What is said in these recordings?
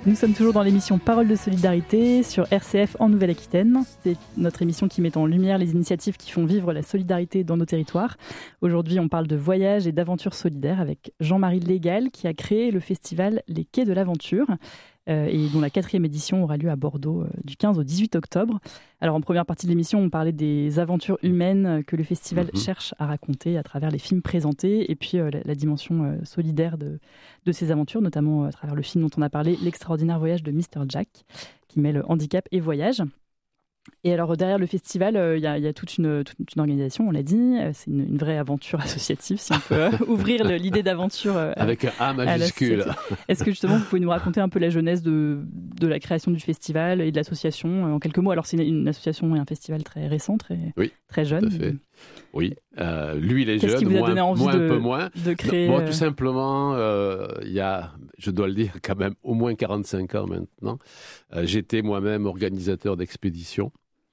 Nous sommes toujours dans l'émission Parole de solidarité sur RCF en Nouvelle-Aquitaine. C'est notre émission qui met en lumière les initiatives qui font vivre la solidarité dans nos territoires. Aujourd'hui, on parle de voyage et d'aventure solidaire avec Jean-Marie Légal qui a créé le festival Les Quais de l'Aventure et dont la 4e édition aura lieu à Bordeaux du 15 au 18 octobre. Alors en première partie de l'émission, on parlait des aventures humaines que le festival cherche à raconter à travers les films présentés et puis la dimension solidaire de ces aventures, notamment à travers le film dont on a parlé, L'extraordinaire voyage de Mr. Jack, qui mêle handicap et voyage. Et alors derrière le festival, il y a toute une organisation, on l'a dit, c'est une vraie aventure associative, si on peut ouvrir l'idée d'aventure. Avec un A majuscule. Est-ce que justement vous pouvez nous raconter un peu la genèse de la création du festival et de l'association en quelques mots? Alors c'est une association et un festival très récent, très jeune. Tout à fait. Oui, lui il est jeune, qui vous a donné envie un peu moins. De créer Moi, tout simplement, il y a, je dois le dire, quand même au moins 45 ans maintenant, j'étais moi-même organisateur d'expéditions.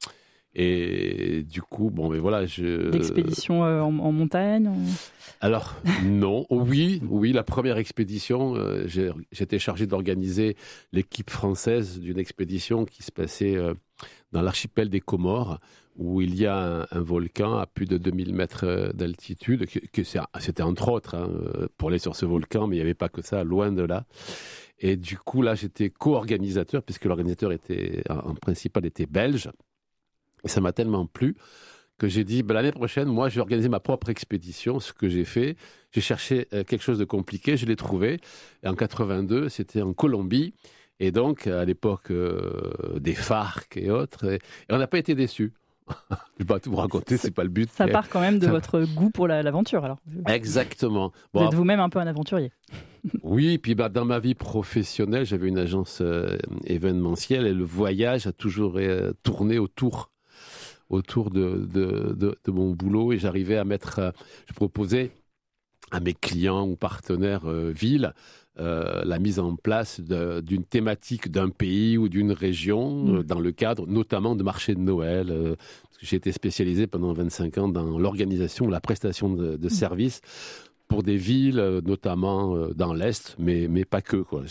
Et du coup, D'expéditions en montagne Alors, non. Oui, la première expédition, j'étais chargé d'organiser l'équipe française d'une expédition qui se passait dans l'archipel des Comores, où il y a un volcan à plus de 2000 mètres d'altitude, c'était entre autres pour aller sur ce volcan, mais il n'y avait pas que ça, loin de là. Et du coup, là, j'étais co-organisateur, puisque l'organisateur en principal était belge. Et ça m'a tellement plu que j'ai dit, l'année prochaine, moi, je vais organiser ma propre expédition, ce que j'ai fait. J'ai cherché quelque chose de compliqué, je l'ai trouvé. Et en 82, c'était en Colombie. Et donc, à l'époque des FARC et autres. Et on n'a pas été déçus. Je ne vais pas tout vous raconter, c'est pas le but. Ça part quand même de votre goût pour l'aventure, alors. Exactement. Vous êtes vous-même un peu un aventurier. Oui, puis dans ma vie professionnelle, j'avais une agence événementielle et le voyage a toujours tourné autour de mon boulot et j'arrivais à je proposais à mes clients ou partenaires villes la mise en place d'une thématique d'un pays ou d'une région dans le cadre notamment de marchés de Noël. Parce que j'ai été spécialisé pendant 25 ans dans l'organisation, la prestation de services pour des villes, notamment dans l'Est, mais pas que, quoi.